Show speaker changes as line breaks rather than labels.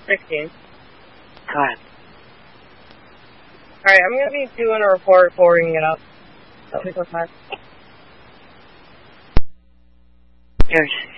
16.
Correct.
Alright, I'm going to be doing a report, forwarding it up. So, 605.
Yours.